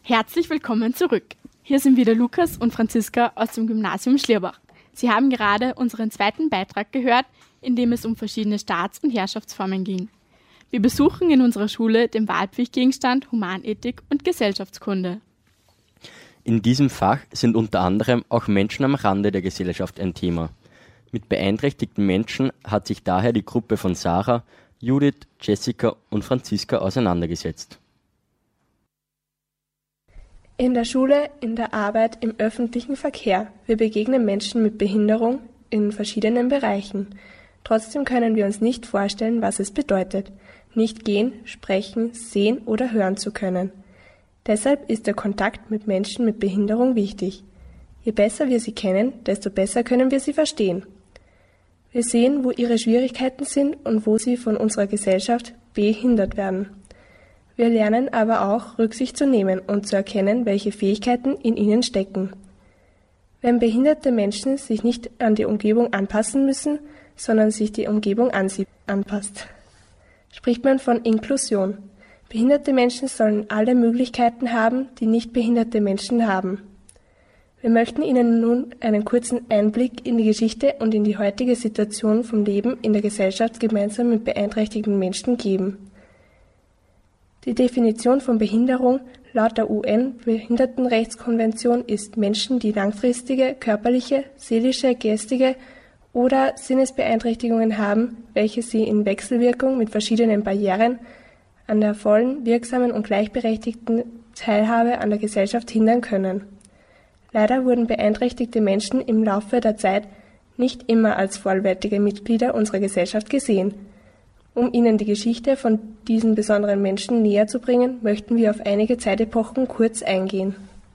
Herzlich willkommen zurück. Hier sind wieder Lukas und Franziska aus dem Gymnasium Schlierbach. Sie haben gerade unseren zweiten Beitrag gehört, in dem es um verschiedene Staats- und Herrschaftsformen ging. Wir besuchen in unserer Schule den Wahlpflichtgegenstand Humanethik und Gesellschaftskunde. In diesem Fach sind unter anderem auch Menschen am Rande der Gesellschaft ein Thema. Mit beeinträchtigten Menschen hat sich daher die Gruppe von Sarah, Judith, Jessica und Franziska auseinandergesetzt. In der Schule, in der Arbeit, im öffentlichen Verkehr. Wir begegnen Menschen mit Behinderung in verschiedenen Bereichen. Trotzdem können wir uns nicht vorstellen, was es bedeutet, nicht gehen, sprechen, sehen oder hören zu können. Deshalb ist der Kontakt mit Menschen mit Behinderung wichtig. Je besser wir sie kennen, desto besser können wir sie verstehen. Wir sehen, wo ihre Schwierigkeiten sind und wo sie von unserer Gesellschaft behindert werden. Wir lernen aber auch, Rücksicht zu nehmen und zu erkennen, welche Fähigkeiten in ihnen stecken. Wenn behinderte Menschen sich nicht an die Umgebung anpassen müssen, sondern sich die Umgebung an sie anpasst, spricht man von Inklusion. Behinderte Menschen sollen alle Möglichkeiten haben, die nicht behinderte Menschen haben. Wir möchten Ihnen nun einen kurzen Einblick in die Geschichte und in die heutige Situation vom Leben in der Gesellschaft gemeinsam mit beeinträchtigten Menschen geben. Die Definition von Behinderung laut der UN-Behindertenrechtskonvention ist Menschen, die langfristige körperliche, seelische, geistige oder Sinnesbeeinträchtigungen haben, welche sie in Wechselwirkung mit verschiedenen Barrieren an der vollen, wirksamen und gleichberechtigten Teilhabe an der Gesellschaft hindern können. Leider wurden beeinträchtigte Menschen im Laufe der Zeit nicht immer als vollwertige Mitglieder unserer Gesellschaft gesehen. Um Ihnen die Geschichte von diesen besonderen Menschen näher zu bringen, möchten wir auf einige Zeitepochen kurz eingehen.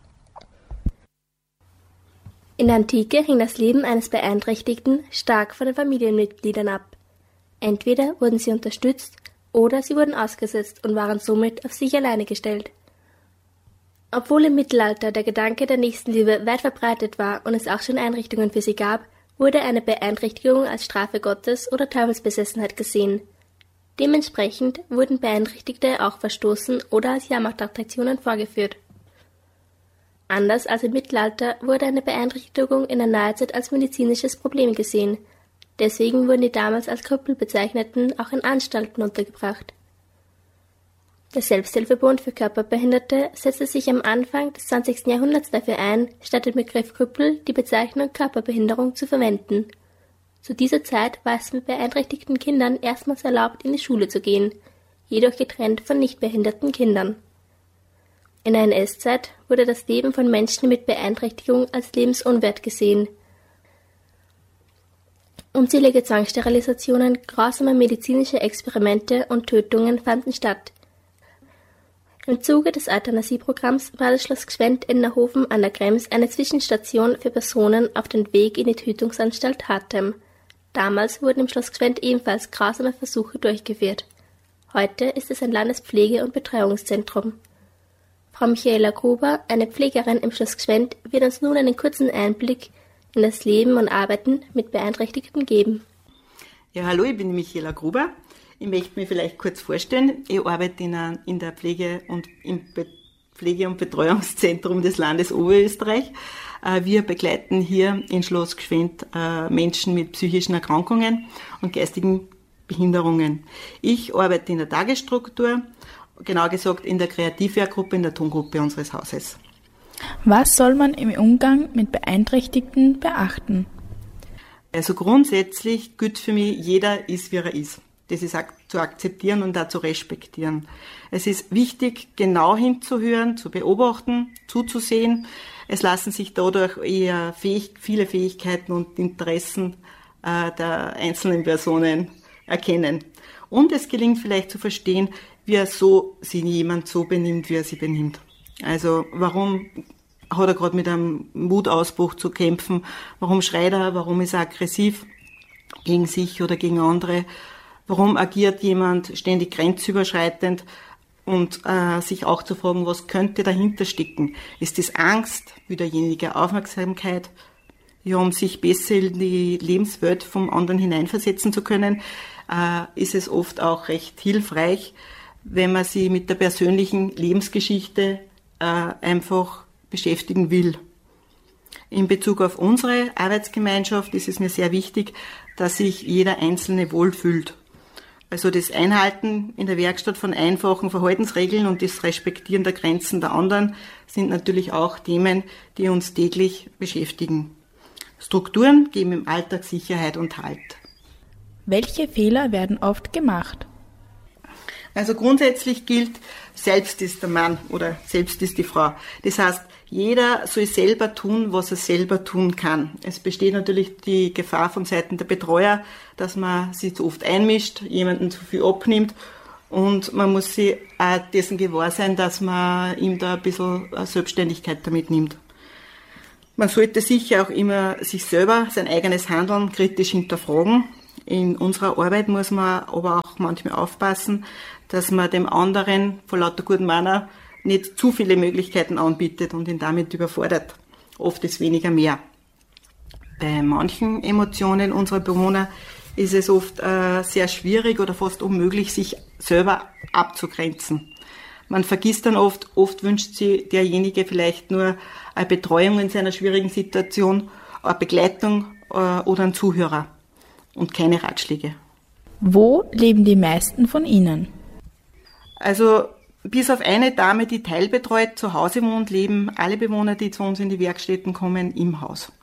In der Antike hing das Leben eines Beeinträchtigten stark von den Familienmitgliedern ab. Entweder wurden sie unterstützt oder sie wurden ausgesetzt und waren somit auf sich alleine gestellt. Obwohl im Mittelalter der Gedanke der Nächstenliebe weit verbreitet war und es auch schon Einrichtungen für sie gab, wurde eine Beeinträchtigung als Strafe Gottes oder Teufelsbesessenheit gesehen. Dementsprechend wurden Beeinträchtigte auch verstoßen oder als Jahrmarktattraktionen vorgeführt. Anders als im Mittelalter wurde eine Beeinträchtigung in der Neuzeit als medizinisches Problem gesehen. Deswegen wurden die damals als Krüppel bezeichneten auch in Anstalten untergebracht. Der Selbsthilfebund für Körperbehinderte setzte sich am Anfang des 20. Jahrhunderts dafür ein, statt dem Begriff Krüppel die Bezeichnung Körperbehinderung zu verwenden. Zu dieser Zeit war es mit beeinträchtigten Kindern erstmals erlaubt, in die Schule zu gehen, jedoch getrennt von nicht behinderten Kindern. In der NS-Zeit wurde das Leben von Menschen mit Beeinträchtigung als lebensunwert gesehen. Unzählige Zwangssterilisationen, grausame medizinische Experimente und Tötungen fanden statt. Im Zuge des Euthanasieprogramms war das Schloss Gschwend in Nahofen an der Krems eine Zwischenstation für Personen auf dem Weg in die Tötungsanstalt Hartheim. Damals wurden im Schloss Gschwend ebenfalls grausame Versuche durchgeführt. Heute ist es ein Landespflege- und Betreuungszentrum. Frau Michaela Gruber, eine Pflegerin im Schloss Gschwend, wird uns nun einen kurzen Einblick in das Leben und Arbeiten mit Beeinträchtigten geben. Ja, hallo, ich bin Michaela Gruber. Ich möchte mich vielleicht kurz vorstellen. Ich arbeite in der im Pflege- und Betreuungszentrum des Landes Oberösterreich. Wir begleiten hier in Schloss Gschwend Menschen mit psychischen Erkrankungen und geistigen Behinderungen. Ich arbeite in der Tagesstruktur, genau gesagt in der Kreativwerkgruppe, in der Tongruppe unseres Hauses. Was soll man im Umgang mit Beeinträchtigten beachten? Also grundsätzlich gilt für mich, jeder ist, wie er ist. Das ist zu akzeptieren und auch zu respektieren. Es ist wichtig, genau hinzuhören, zu beobachten, zuzusehen. Es lassen sich dadurch eher viele Fähigkeiten und Interessen der einzelnen Personen erkennen. Und es gelingt vielleicht zu verstehen, wie sich jemand so benimmt, wie er sich benimmt. Also warum hat er gerade mit einem Wutausbruch zu kämpfen? Warum schreit er? Warum ist er aggressiv gegen sich oder gegen andere? Warum agiert jemand ständig grenzüberschreitend? Und sich auch zu fragen, was könnte dahinter stecken? Ist das Angst? Will derjenige Aufmerksamkeit? Ja, um sich besser in die Lebenswelt vom anderen hineinversetzen zu können, ist es oft auch recht hilfreich, wenn man sie mit der persönlichen Lebensgeschichte einfach beschäftigen will. In Bezug auf unsere Arbeitsgemeinschaft ist es mir sehr wichtig, dass sich jeder Einzelne wohlfühlt. Also das Einhalten in der Werkstatt von einfachen Verhaltensregeln und das Respektieren der Grenzen der anderen sind natürlich auch Themen, die uns täglich beschäftigen. Strukturen geben im Alltag Sicherheit und Halt. Welche Fehler werden oft gemacht? Also grundsätzlich gilt, selbst ist der Mann oder selbst ist die Frau. Das heißt, jeder soll selber tun, was er selber tun kann. Es besteht natürlich die Gefahr von Seiten der Betreuer, dass man sich zu oft einmischt, jemanden zu viel abnimmt und man muss sich auch dessen gewahr sein, dass man ihm da ein bisschen Selbstständigkeit damit nimmt. Man sollte sicher auch immer sich selber, sein eigenes Handeln kritisch hinterfragen. In unserer Arbeit muss man aber auch manchmal aufpassen, dass man dem anderen vor lauter guten Meiner nicht zu viele Möglichkeiten anbietet und ihn damit überfordert. Oft ist weniger mehr. Bei manchen Emotionen unserer Bewohner ist es oft sehr schwierig oder fast unmöglich, sich selber abzugrenzen. Man vergisst dann oft wünscht sich derjenige vielleicht nur eine Betreuung in seiner schwierigen Situation, eine Begleitung oder einen Zuhörer und keine Ratschläge. Wo leben die meisten von Ihnen? Also bis auf eine Dame, die teilbetreut zu Hause wohnt, leben alle Bewohner, die zu uns in die Werkstätten kommen, im Haus.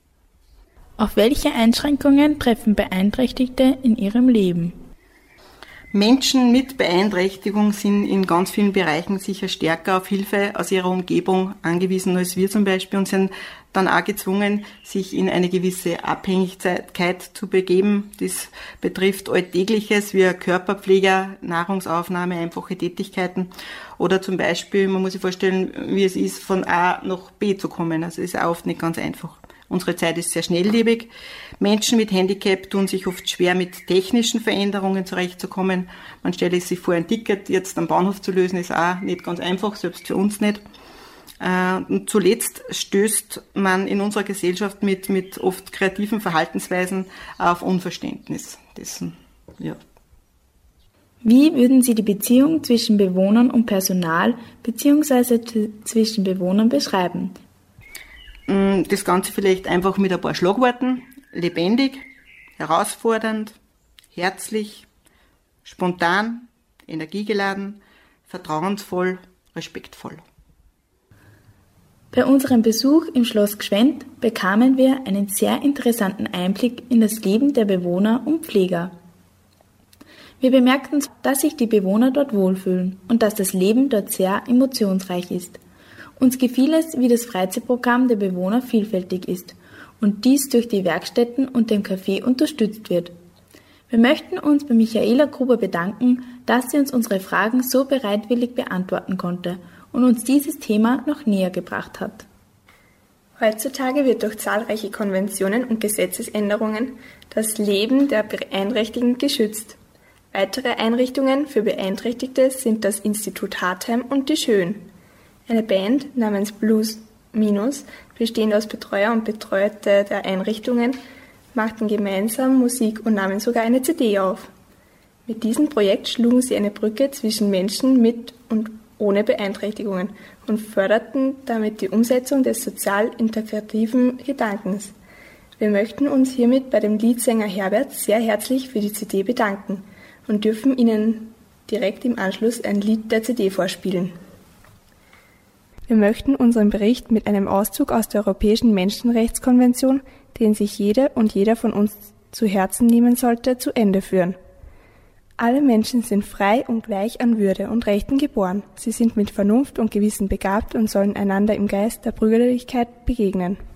Auf welche Einschränkungen treffen Beeinträchtigte in ihrem Leben? Menschen mit Beeinträchtigung sind in ganz vielen Bereichen sicher stärker auf Hilfe aus ihrer Umgebung angewiesen als wir zum Beispiel und sind dann auch gezwungen, sich in eine gewisse Abhängigkeit zu begeben. Das betrifft Alltägliches wie Körperpfleger, Nahrungsaufnahme, einfache Tätigkeiten oder zum Beispiel, man muss sich vorstellen, wie es ist, von A nach B zu kommen. Also das ist auch oft nicht ganz einfach. Unsere Zeit ist sehr schnelllebig. Menschen mit Handicap tun sich oft schwer, mit technischen Veränderungen zurechtzukommen. Man stelle sich vor, ein Ticket jetzt am Bahnhof zu lösen, ist auch nicht ganz einfach, selbst für uns nicht. Und zuletzt stößt man in unserer Gesellschaft mit oft kreativen Verhaltensweisen auf Unverständnis dessen. Ja. Wie würden Sie die Beziehung zwischen Bewohnern und Personal bzw. zwischen Bewohnern beschreiben? Das Ganze vielleicht einfach mit ein paar Schlagworten. Lebendig, herausfordernd, herzlich, spontan, energiegeladen, vertrauensvoll, respektvoll. Bei unserem Besuch im Schloss Gschwend bekamen wir einen sehr interessanten Einblick in das Leben der Bewohner und Pfleger. Wir bemerkten, dass sich die Bewohner dort wohlfühlen und dass das Leben dort sehr emotionsreich ist. Uns gefiel es, wie das Freizeitprogramm der Bewohner vielfältig ist und dies durch die Werkstätten und den Café unterstützt wird. Wir möchten uns bei Michaela Gruber bedanken, dass sie uns unsere Fragen so bereitwillig beantworten konnte und uns dieses Thema noch näher gebracht hat. Heutzutage wird durch zahlreiche Konventionen und Gesetzesänderungen das Leben der Beeinträchtigten geschützt. Weitere Einrichtungen für Beeinträchtigte sind das Institut Hartheim und die Schön. Eine Band namens Blues Minus, bestehend aus Betreuer und Betreute der Einrichtungen, machten gemeinsam Musik und nahmen sogar eine CD auf. Mit diesem Projekt schlugen sie eine Brücke zwischen Menschen mit und ohne Beeinträchtigungen und förderten damit die Umsetzung des sozial integrativen Gedankens. Wir möchten uns hiermit bei dem Leadsänger Herbert sehr herzlich für die CD bedanken und dürfen Ihnen direkt im Anschluss ein Lied der CD vorspielen. Wir möchten unseren Bericht mit einem Auszug aus der Europäischen Menschenrechtskonvention, den sich jede und jeder von uns zu Herzen nehmen sollte, zu Ende führen. Alle Menschen sind frei und gleich an Würde und Rechten geboren. Sie sind mit Vernunft und Gewissen begabt und sollen einander im Geist der Brüderlichkeit begegnen.